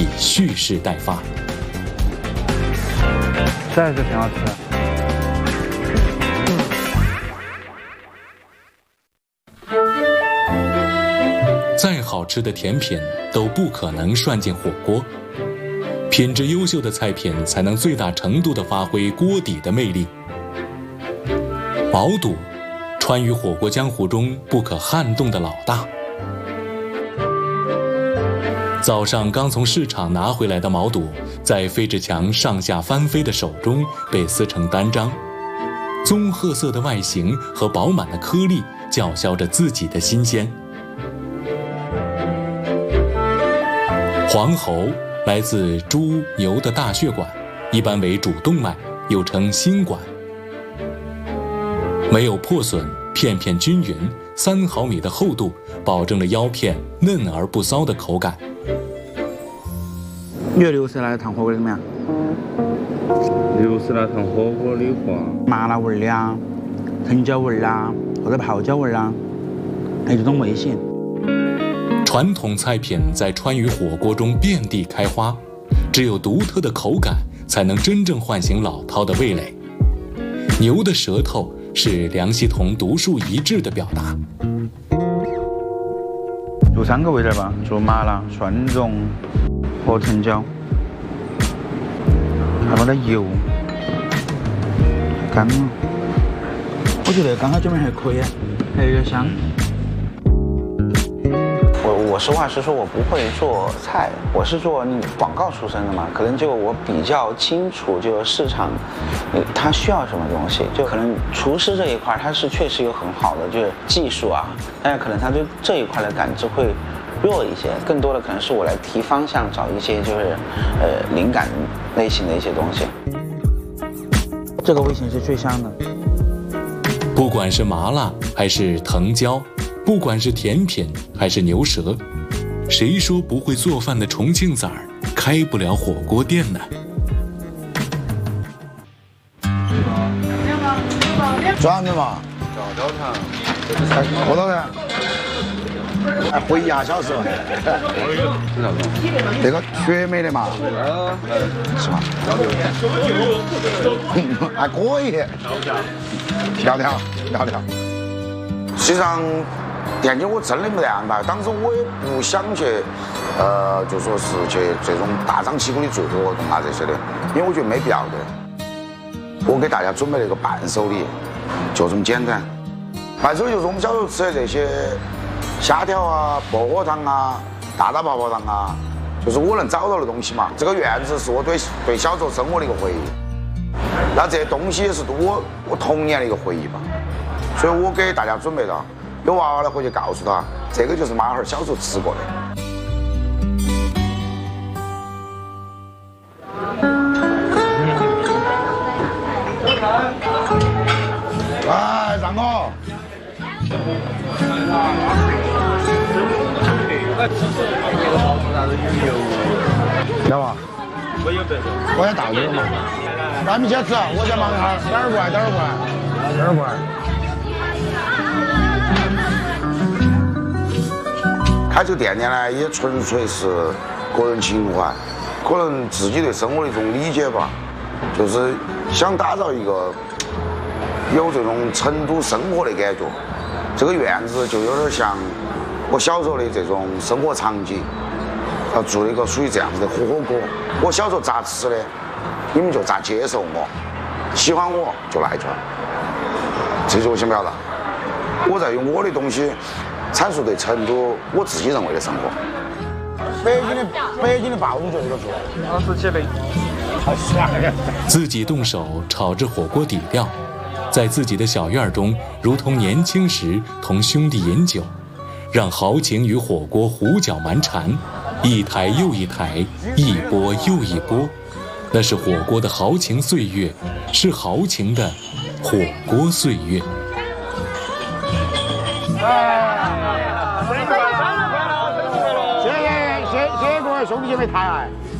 已蓄势待发。 这还是挺好吃的。 再好吃的甜品都不可能涮进火锅，品质优秀的菜品才能最大程度地发挥锅底的魅力。毛肚，川渝火锅江湖中不可撼动的老大。早上刚从市场拿回来的毛肚，在费志强上下翻飞的手中被撕成单张，棕褐色的外形和饱满的颗粒叫嚣着自己的新鲜。黄喉来自猪、牛的大血管，一般为主动脉，又称心管。没有破损，片片均匀，3毫米的厚度，保证了腰片嫩而不骚的口感。 你觉得牛舌来烫火锅怎么样？ 牛舌来烫火锅的话， 麻辣味儿的啊，藤椒味儿啊，或者泡椒味儿啊，有这种味型。 传统菜品在川渝火锅中遍地开花，只有独特的口感才能真正唤醒老饕的味蕾。牛的舌头是梁希同独树一帜的表达。 就3个味道吧，就麻辣、蒜蓉和藤椒，还没得油，干了。我觉得刚刚这边还可以，还有点香。 我实话实说，我不会做菜，我是做广告出身的嘛，可能就我比较清楚，就市场，它需要什么东西，就可能厨师这一块，它是确实有很好的就是技术啊，但是可能他对这一块的感知会弱一些，更多的可能是我来提方向，找一些就是灵感类型的一些东西。 这个味型是最香的， 不管是麻辣还是藤椒，不管是甜品还是牛舌，谁说不会做饭的重庆崽儿开不了火锅店呢？ 转的嘛， 焦糖， 喝到噻。哎，回忆下小时候，那个雪美的嘛，是吧？还可以，调调。实际上，店里我真的没得安排，当时我也不想去，就说是去这种大张旗鼓的做活动啊这些的，因为我觉得没必要的。我给大家准备了一个伴手礼，就这么简单。伴手礼就是我们小时候吃的这些虾条啊、薄荷糖啊、大泡泡糖啊，就是我能找到的东西嘛。这个院子是我对小时候生活的一个回忆，那这些东西也是我童年的一个回忆吧。所以我给大家准备了，有娃娃的回去告诉他，这个就是马孩小时候吃过的。哎，让我。要吧？我也到这个嘛。那你先吃，我先忙一下，等会儿过来。开这个店呢，也纯粹是个人情怀，可能自己对生活的一种理解吧，就是想打造一个有这种成都生活的感觉。这个院子就有点像我小时候的这种生活场景，要做一个属于这样子的火锅。我小时候咋吃的，你们就咋接受我，喜欢我就来这儿。这就是我想表达。我在用我的东西阐述对成都我自己认为的生活。北京的霸王就这个做，老师起来， 自己动手炒制火锅底料，在自己的小院中，如同年轻时同兄弟饮酒，让豪情与火锅胡搅蛮缠，一台又一台，一波又一波，那是火锅的豪情岁月，是豪情的火锅岁月。 谢谢各位兄弟姐妹抬爱。